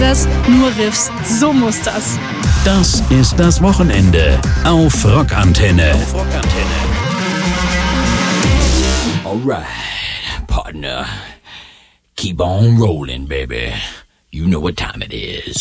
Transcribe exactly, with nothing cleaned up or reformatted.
das, nur Riffs, so muss das. Das ist das Wochenende auf Rockantenne. Auf Rockantenne. Alright, partner. Keep on rolling, baby. You know what time it is.